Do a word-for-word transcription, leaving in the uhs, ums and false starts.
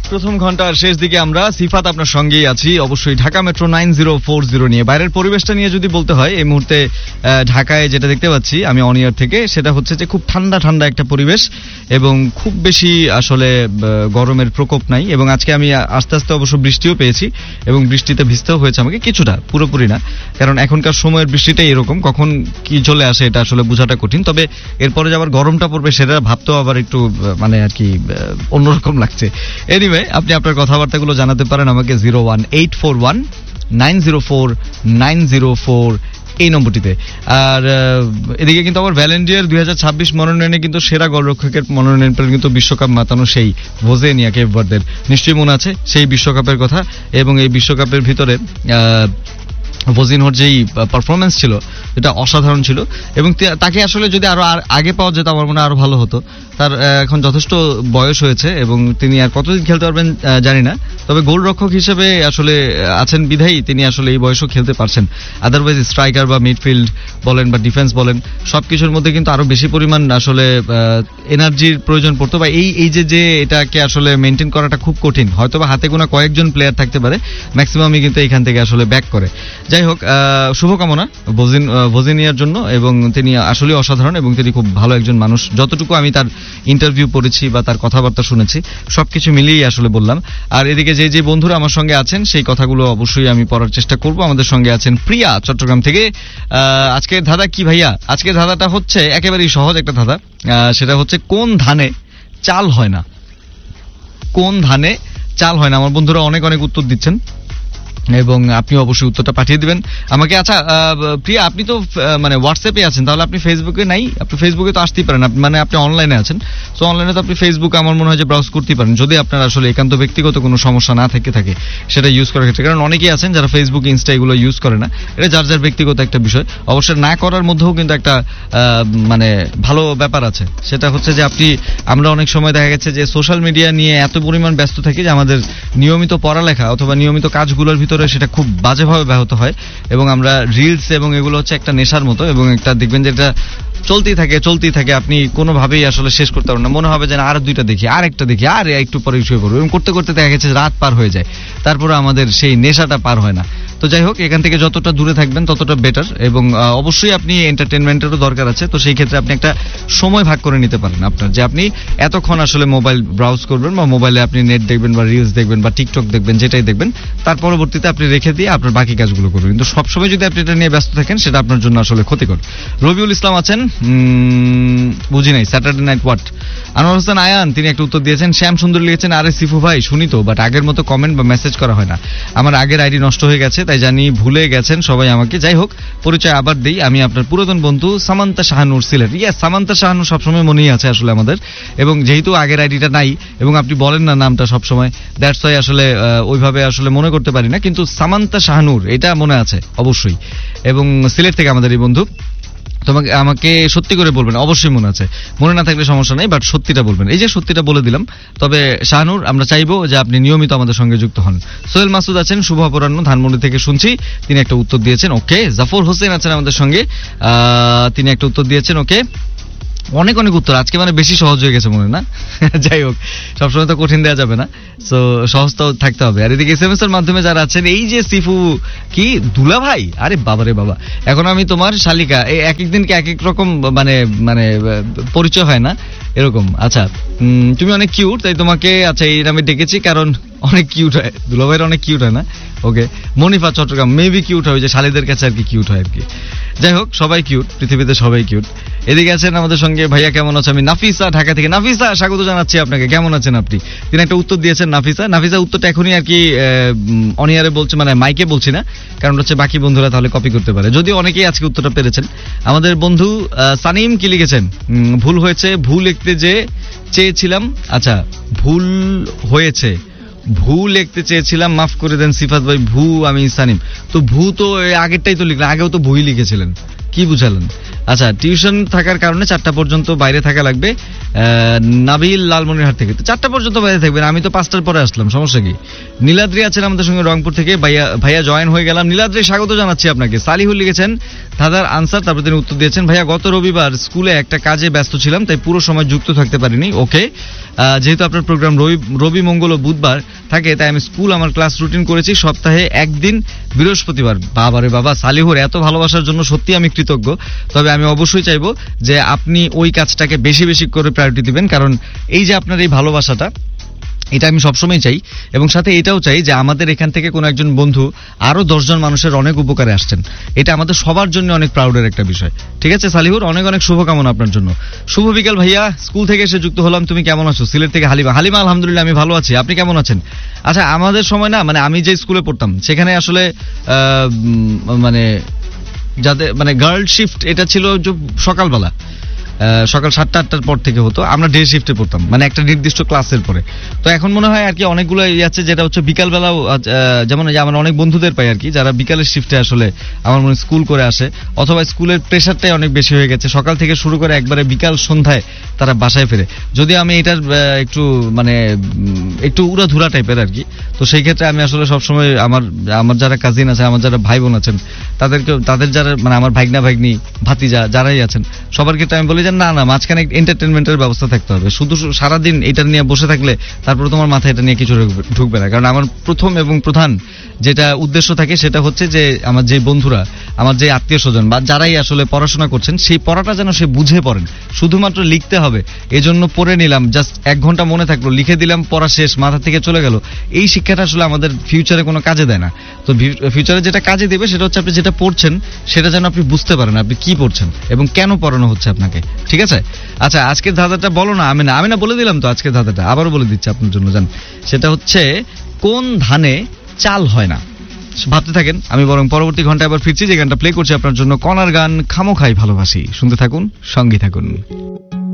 প্রথম ঘন্টার শেষ দিকে আমরা সিফাত আপনার সঙ্গেই আছি, অবশ্যই Dhaka metro nine zero four zero নিয়ে। বাইরের পরিবেশটা নিয়ে যদি বলতে হয়, এই মুহূর্তে ঢাকায় যেটা দেখতে পাচ্ছি আমি অন ইয়ার থেকে, সেটা হচ্ছে যে খুব ঠান্ডা ঠান্ডা একটা পরিবেশ এবং খুব বেশি আসলে গরমের প্রকোপ নাই। এবং আজকে আমি আস্তে আস্তে অবশ্য বৃষ্টিও পেয়েছি এবং বৃষ্টিতে ভিজতেও হয়েছে আমাকে, কিছুটা, পুরোপুরি না, কারণ এখনকার সময়ের বৃষ্টিটাই এরকম, কখন কি চলে আসে এটা আসলে বোঝাটা কঠিন। তবে এরপরে যে আবার গরমটা পড়বে সেটা ভাবতেও আবার একটু মানে আর কি অন্যরকম লাগছে। এনিওয়ে, আপনি আপনার কথাবার্তাগুলো জানাতে পারেন আমাকে zero one eight four one nine zero four nine zero four এই নম্বরটিতে। আর এদিকে কিন্তু আবার ভ্যালেন্টিয়ার দুই হাজার ছাব্বিশ মনোনয়নে কিন্তু সেরা গোলরক্ষকের মনোনয়ন পেলেন কিন্তু বিশ্বকাপ মাতানো সেই ভোজেনিয়া কেপ ভার্দের। নিশ্চয়ই মনে আছে সেই বিশ্বকাপের কথা, এবং এই বিশ্বকাপের ভিতরে আহ ভোজিনহোর যেই পারফরমেন্স ছিল এটা অসাধারণ ছিল, এবং তাকে আসলে যদি আরো আগে পাওয়া যেত আমার মনে আরো ভালো হতো। তার এখন যথেষ্ট বয়স হয়েছে এবং তিনি আর কতদিন খেলতে পারবেন জানি না, তবে গোলরক্ষক হিসেবে আসলে আছেন বিধায়ী তিনি আসলে এই বয়সও খেলতে পারছেন। আদারওয়াইজ স্ট্রাইকার বা মিডফিল্ড বলেন বা ডিফেন্স বলেন, সবকিছুর মধ্যে কিন্তু আরো বেশি পরিমাণ আসলে এনার্জির প্রয়োজন পড়তো, বা এই এই যে যে এটাকে আসলে মেনটেন করাটা খুব কঠিন। হয়তো বা হাতে গোনা কয়েকজন প্লেয়ার থাকতে পারে, ম্যাক্সিমামই কিন্তু এখান থেকে আসলে ব্যাক করে। যাই হোক, শুভকামনা ভোজিনিয়ার জন্য, এবং তিনি আসলে অসাধারণ এবং তিনি খুব ভালো একজন মানুষ। যতটুকু আমি তার ইন্টারভিউ পড়েছি বা তার কথাবার্তা শুনেছি সবকিছু মিলিয়ে আসলে বললাম। আর এদিকে যে যে বন্ধুরা আমার সঙ্গে আছেন সেই কথাগুলো অবশ্যই আমি পড়ার চেষ্টা করব। আমাদের সঙ্গে আছেন প্রিয়া চট্টগ্রাম থেকে। আজকের ধাঁধা কি ভাইয়া? আজকের ধাঁধাটা হচ্ছে একেবারেই সহজ একটা ধাঁধা, সেটা হচ্ছে কোন ধানে চাল হয় না? কোন ধানে চাল হয় না? আমার বন্ধুরা অনেক অনেক উত্তর দিচ্ছেন এবং আপনি অবশ্যই উত্তরটা পাঠিয়ে দিবেন আমাকে। আচ্ছা প্রিয়া, আপনি তো মানে হোয়াটসঅ্যাপে আছেন, তাহলে আপনি ফেসবুকে নাই? আপনি ফেসবুকে তো আসতেই পারেন, মানে আপনি অনলাইনে আছেন, সো অনলাইনে তো আপনি ফেসবুকে আমার মনে হয় যে ব্রাউজ করতেই পারেন, যদি আপনার আসলে একান্ত ব্যক্তিগত কোনো সমস্যা না থেকে থাকে সেটা ইউজ করার ক্ষেত্রে। কারণ অনেকেই আছেন যারা ফেসবুক ইনস্টা এগুলো ইউজ করে না, এটা যার যার ব্যক্তিগত একটা বিষয়। অবশ্যই না করার মধ্যেও কিন্তু একটা মানে ভালো ব্যাপার আছে, সেটা হচ্ছে যে আপনি আমরা অনেক সময় দেখা গেছে যে সোশ্যাল মিডিয়া নিয়ে এত পরিমাণ ব্যস্ত থাকি যে আমাদের নিয়মিত পড়ালেখা অথবা নিয়মিত কাজগুলোর ভিতরে সেটা খুব বাজেভাবে ব্যাহত হয়, এবং আমরা রিলস এবং এগুলো হচ্ছে একটা নেশার মতো, এবং একটা দেখবেন যে এটা চলতেই থাকে চলতেই থাকে, আপনি কোনোভাবেই আসলে শেষ করতে পারবেন না। মনে হবে যে আর দুইটা দেখি, আর একটা দেখি, আর একটু পরে শুয়ে পড়বো, এবং করতে করতে দেখা গেছে রাত পার হয়ে যায়, তারপরে আমাদের সেই নেশাটা পার হয় না। তো যাই হোক, এখান থেকে যতটা দূরে থাকবেন ততটা বেটার, এবং অবশ্যই আপনি এন্টারটেনমেন্টেরও দরকার আছে। তো সেই ক্ষেত্রে আপনি একটা সময় ভাগ করে নিতে পারেন আপনার, যে আপনি এতক্ষণ আসলে মোবাইল ব্রাউজ করবেন বা মোবাইলে আপনি নেট দেখবেন বা রিলস দেখবেন বা টিকটক দেখবেন, যেটাই দেখবেন, তার পরবর্তীতে আপনি রেখে দিয়ে আপনার বাকি কাজগুলো করবেন। কিন্তু সবসময় যদি আপনি এটা নিয়ে ব্যস্ত থাকেন সেটা আপনার জন্য আসলে ক্ষতিকর। রবিউল ইসলাম আছেন, বুঝি নাই, Saturday night watt. Anwar Hossain Ayaan তিনি একটা উত্তর দিয়েছেন। শ্যাম সুন্দর লিখেছেন, আরে সিফু ভাই শুনি তো, বাট আগের মতো কমেন্ট বা মেসেজ করা হয় না, আমার আগের আইডি নষ্ট হয়ে গেছে, তাই জানি ভুলে গেছেন সবাই আমাকে। যাই হোক, পরিচয় আবার দেই, আমি আপনার পুরাতন বন্ধু সামান্তা শাহানুর সিলেট। ইয়েস, সামান্তা শাহানুর সবসময় মনেই আছে আসলে আমাদের, এবং যেহেতু আগের আইডিটা নাই এবং আপনি বলেন না নামটা সবসময়, দ্যাটস ওয়াই আসলে ওইভাবে আসলে মনে করতে পারি না, কিন্তু সামান্তা শাহানুর এটা মনে আছে অবশ্যই, এবং সিলেট থেকে আমাদের এই বন্ধু। তোমাকে আমাকে সত্যি করে বলবেন, অবশ্যই মনে আছে, মনে না থাকলে সমস্যা নেই, বাট সত্যিটা বলবেন। এই যে সত্যিটা বলে দিলাম। তবে শাহানুর, আমরা চাইবো যে আপনি নিয়মিত আমাদের সঙ্গে যুক্ত হন। সোহেল মাসুদ আছেন, শুভ অপরাহ্ন, ধানমন্ডি থেকে শুনছি, তিনি একটা উত্তর দিয়েছেন। ওকে, জাফর হোসেন আছেন আমাদের সঙ্গে, তিনি একটা উত্তর দিয়েছেন। ওকে, অনেক অনেক উত্তর আজকে, মানে বেশি সহজ হয়ে গেছে মনে না। যাই হোক, সবসময় তো কঠিন দেওয়া যাবে না, সো সহজটাও থাকতে হবে। আর এদিকে এসএমএস এর মাধ্যমে যারা আছেন, এই যে সিফু কি দুলা ভাই, আরে বাবারে বাবা, এখন আমি তোমার শালিকা, এই এক এক দিনকে এক এক রকম মানে মানে পরিচয় হয় না এরকম। আচ্ছা, তুমি অনেক কিউট, তাই তোমাকে আচ্ছা এই নামে ডেকেছি, কারণ অনেক কিউট হয়, দুলা ভাইয়ের অনেক কিউট হয় না? ওকে, মনিফা চট্টগ্রাম, মেবি কিউট হয়, ওই যে শালিদের কাছে আর কি কিউট হয় আর কি। যাই হোক, সবাই কিউট, পৃথিবীতে সবাই কিউট। এদিকে আছেন আমাদের সঙ্গে ভাইয়া, কেমন আছে? আমি নাফিসা ঢাকা থেকে। নাফিসা, স্বাগত জানাচ্ছি আপনাকে, কেমন আছেন আপনি? তিনি একটা উত্তর দিয়েছেন নাফিসা। নাফিসা উত্তরটা এখনই আর কি অনিয়ারে বলছে, মানে মাইকে বলছি না, কারণ হচ্ছে বাকি বন্ধুরা তাহলে কপি করতে পারে, যদি অনেকেই আজকে উত্তরটা পেরেছেন। আমাদের বন্ধু সানিম কি লিখেছেন, ভুল হয়েছে, ভুল লিখতে যে চেয়েছিলাম, আচ্ছা ভুল হয়েছে, ভু লিখতে চেয়েছিলাম, মাফ করে দেন সিফাত ভাই, ভু আমি সানিম। তো ভু তো আগেরটাই তো লিখলেন, আগেও তো ভুই লিখেছিলেন, কি বুঝালেন? আচ্ছা, টিউশন থাকার কারণে চারটা পর্যন্ত বাইরে থাকা লাগবে। নাবিল লালমনিরহাট থেকে, তো চারটা পর্যন্ত বাইরে থাকবেন, আমি তো পাঁচটার পরে আসলাম, সমস্যা কি? নীলাদ্রি আছেন আমাদের সঙ্গে রংপুর থেকে, ভাইয়া ভাইয়া জয়েন হয়ে গেলাম। নীলাদ্রি স্বাগত জানাচ্ছি আপনাকে। সালিহুল লিখেছেন দাদার আনসার, তারপর তিনি উত্তর দিয়েছেন, ভাইয়া গত রবিবার স্কুলে একটা কাজে ব্যস্ত ছিলাম, তাই পুরো সময় যুক্ত থাকতে পারিনি। ওকে, যেহেতু আপনার প্রোগ্রাম রবি রবি মঙ্গল ও বুধবার থাকে, তাই আমি স্কুল আমার ক্লাস রুটিন করেছি সপ্তাহে একদিন বৃহস্পতিবার। বাবারে বাবা, সালিহুর এত ভালোবাসার জন্য সত্যি আমি কৃতজ্ঞ। তবে আমি অবশ্যই চাইবো যে আপনি ওই কাজটাকে বেশি বেশি করে প্রায়োরিটি দিবেন, কারণ এই যে আপনার এই ভালোবাসাটা, এটা আমি সবসময় চাই। এবং সাথে এটাও চাই যে আমাদের এখান থেকে কোনো একজন বন্ধু আরো দশজন মানুষের অনেক উপকারে আসছেন, এটা আমাদের সবার জন্য অনেক প্রাউডের একটা বিষয়। ঠিক আছে সালিহুর, অনেক অনেক শুভকামনা আপনার জন্য। শুভ বিকাল ভাইয়া, স্কুল থেকে এসে যুক্ত হলাম, তুমি কেমন আছো? সিলেট থেকে হালিমা। হালিমা আলহামদুলিল্লাহ আমি ভালো আছি, আপনি কেমন আছেন? আচ্ছা, আমাদের সময় না, মানে আমি যে স্কুলে পড়তাম সেখানে আসলে মানে যাদের মানে গার্ল শিফট, এটা ছিল সকালবেলা, সকাল সাতটা আটটার পর থেকে হতো, আমরা ডে শিফটে পড়তাম, মানে একটা নির্দিষ্ট ক্লাসের পরে। তো এখন মনে হয় আর কি অনেকগুলো ইয়ে আছে যেটা হচ্ছে বিকালবেলাও, যেমন আমার অনেক বন্ধুদের পাই আর কি, যারা বিকালের শিফটে আসলে আমার মনে স্কুল করে আসে, অথবা স্কুলের প্রেশারটাই অনেক বেশি হয়ে গেছে, সকাল থেকে শুরু করে একবারে বিকাল সন্ধ্যায় তারা বাসায় ফেরে। যদি আমি এটার একটু মানে একটু উড়াধুরা টাইপের আর কি, তো সেই ক্ষেত্রে আমি আসলে সবসময় আমার আমার যারা কাজিন আছে, আমার যারা ভাই বোন আছেন, তাদেরকে তাদের যারা মানে আমার ভাগনা ভাগ্নি ভাতিজা যারাই আছেন, সবার ক্ষেত্রে আমি বলি যে না না, মাঝখানে এন্টারটেনমেন্টের ব্যবস্থা থাকতে হবে। শুধু সারাদিন এটা নিয়ে বসে থাকলে তারপরে তোমার মাথায় এটা নিয়ে কিছু ঢুকবে না। কারণ আমার প্রথম এবং প্রধান যেটা উদ্দেশ্য থাকে সেটা হচ্ছে যে আমার যে বন্ধুরা, আমার যে আত্মীয় স্বজন বা যারাই আসলে পড়াশোনা করছেন, সেই পড়াটা যেন সে বুঝে পড়েন। শুধুমাত্র লিখতে হবে এজন্য পড়ে নিলাম, জাস্ট এক ঘন্টা মনে থাকলো, লিখে দিলাম, পড়া শেষ, মাথা থেকে চলে গেল, এই শিক্ষাটা আসলে আমাদের ফিউচারে কোনো কাজে দেয় না। তো ফিউচারে যেটা কাজে দেবে সেটা হচ্ছে আপনি যেটা পড়ছেন সেটা যেন আপনি বুঝতে পারেন আপনি কি পড়ছেন এবং কেন পড়ানো হচ্ছে আপনাকে। ঠিক আছে? আচ্ছা, আজকের ধাঁধাটা বলো না। আমি না আমি না বলে দিলাম তো আজকের ধাঁধাটা, আবারও বলে দিচ্ছি আপনার জন্য, জান। সেটা হচ্ছে কোন ধানে চাল হয় না। ভাবতে থাকেন, আমি বরং পরবর্তী ঘন্টায় আবার ফিরছি, যে গানটা প্লে করছি আপনার জন্য, কনার গান খামোখাই ভালোবাসি। শুনতে থাকুন, সঙ্গী থাকুন।